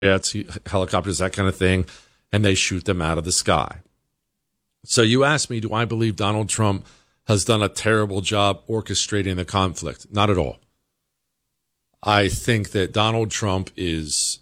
jets, helicopters, that kind of thing, and they shoot them out of the sky. So you ask me, do I believe Donald Trump has done a terrible job orchestrating the conflict? Not at all. I think that Donald Trump is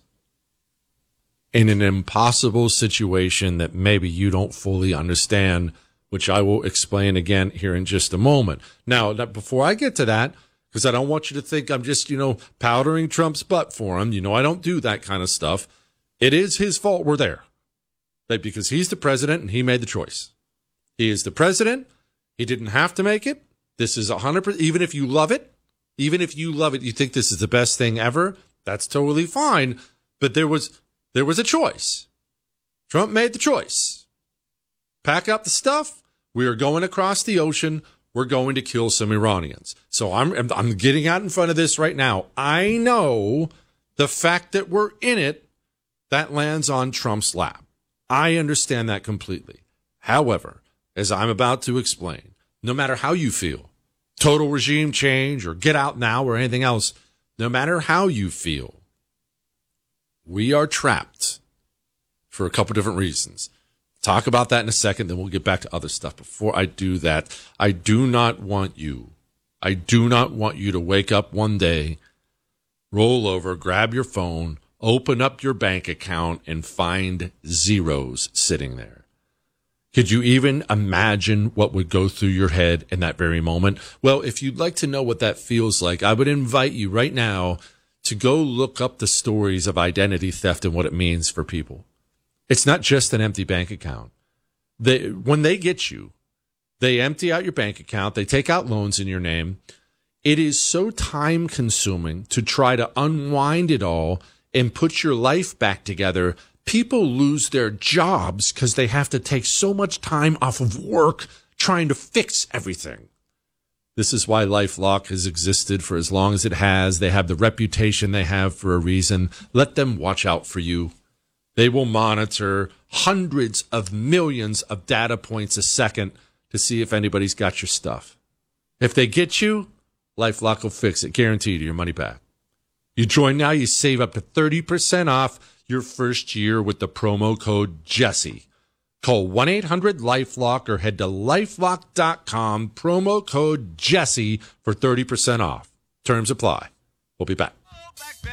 in an impossible situation that maybe you don't fully understand, which I will explain again here in just a moment. Now, before I get to that, because I don't want you to think I'm just, powdering Trump's butt for him. I don't do that kind of stuff. It is his fault we're there. Because he's the president and he made the choice. He is the president. He didn't have to make it. This is 100%. Even if you love it, you think this is the best thing ever, that's totally fine. But there was a choice. Trump made the choice. Pack up the stuff. We are going across the ocean. We're going to kill some Iranians. So I'm getting out in front of this right now. I know the fact that we're in it, that lands on Trump's lap. I understand that completely. However, as I'm about to explain, no matter how you feel, total regime change or get out now or anything else, no matter how you feel, we are trapped for a couple different reasons. Talk about that in a second, then we'll get back to other stuff. Before I do that, I do not want you to wake up one day, roll over, grab your phone, open up your bank account, and find zeros sitting there. Could you even imagine what would go through your head in that very moment? Well, if you'd like to know what that feels like, I would invite you right now to go look up the stories of identity theft and what it means for people. It's not just an empty bank account. When they get you, they empty out your bank account. They take out loans in your name. It is so time consuming to try to unwind it all and put your life back together. People lose their jobs because they have to take so much time off of work trying to fix everything. This is why LifeLock has existed for as long as it has. They have the reputation they have for a reason. Let them watch out for you. They will monitor hundreds of millions of data points a second to see if anybody's got your stuff. If they get you, LifeLock will fix it. Guaranteed your money back. You join now, you save up to 30% off your first year with the promo code Jesse. Call 1-800-LifeLock or head to LifeLock.com, promo code Jesse for 30% off. Terms apply. We'll be back.